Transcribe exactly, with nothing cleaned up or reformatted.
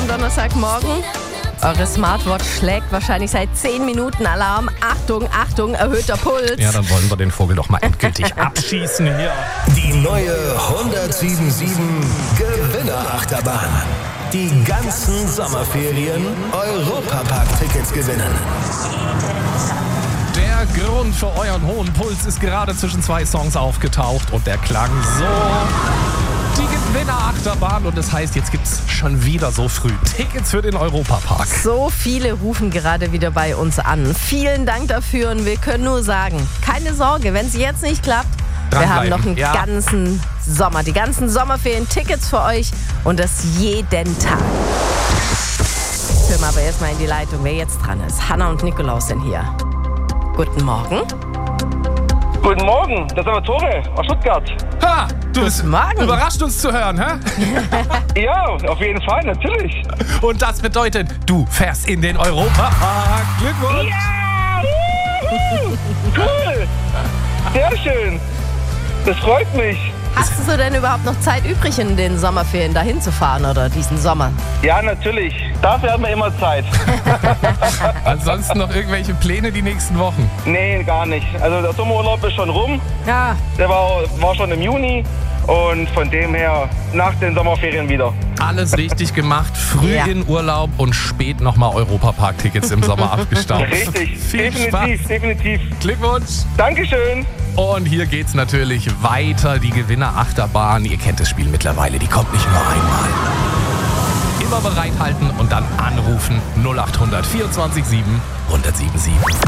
Donnerstagmorgen. Eure Smartwatch schlägt wahrscheinlich seit zehn Minuten Alarm. Achtung, Achtung, erhöhter Puls. Ja, dann wollen wir den Vogel doch mal endgültig abschießen hier. Die neue hundertsieben Gewinnerachterbahn. Die ganzen Sommerferien Europapark-Tickets gewinnen. Der Grund für euren hohen Puls ist gerade zwischen zwei Songs aufgetaucht und der klang so. Die Gewinnerachterbahn und das heißt, jetzt gibt's schon wieder so früh Tickets für den Europapark. So viele rufen gerade wieder bei uns an. Vielen Dank dafür und wir können nur sagen, keine Sorge, wenn es jetzt nicht klappt, wir haben noch einen ja. ganzen Sommer, die ganzen Sommerferien Tickets für euch und das jeden Tag. Hören wir aber erstmal in die Leitung, wer jetzt dran ist. Hanna und Nikolaus sind hier. Guten Morgen. Guten Morgen, das ist aber Tore aus Stuttgart. Ha, du bist Morgen. überrascht uns zu hören, hä? Ja, auf jeden Fall, natürlich. Und das bedeutet, du fährst in den Europapark. Glückwunsch! Ja! Wuhu! Cool! Sehr schön. Das freut mich. Hast du denn überhaupt noch Zeit übrig, in den Sommerferien dahin zu fahren oder diesen Sommer? Ja, natürlich. Dafür hat man immer Zeit. Ansonsten noch irgendwelche Pläne die nächsten Wochen? Nee, gar nicht. Also der Sommerurlaub ist schon rum. Ja. Der war, war schon im Juni. Und von dem her nach den Sommerferien wieder. Alles richtig gemacht, früh Ja. in Urlaub und spät nochmal Europapark-Tickets im Sommer abgestaubt. Richtig, Viel definitiv, Spaß. definitiv. Glückwunsch! Dankeschön. Und hier geht's natürlich weiter, die Gewinnerachterbahn. Ihr kennt das Spiel mittlerweile, die kommt nicht nur einmal. Immer bereithalten und dann anrufen null acht hundert vierundzwanzig sieben eins null sieben sieben.